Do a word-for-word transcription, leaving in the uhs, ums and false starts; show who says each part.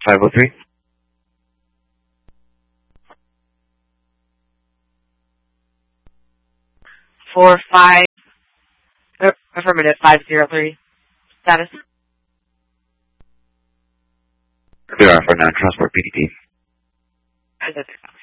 Speaker 1: five oh three.
Speaker 2: Four five. Uh, affirmative five zero three. Status.
Speaker 1: Zero for non-transport P D P.
Speaker 2: As I